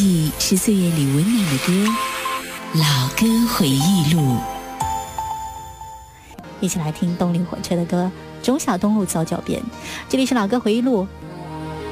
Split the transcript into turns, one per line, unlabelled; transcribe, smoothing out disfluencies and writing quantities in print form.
忆是岁月里温暖的歌，老歌回忆录。
一起来听动力火车的歌《忠孝东路走九遍》。这里是老歌回忆录，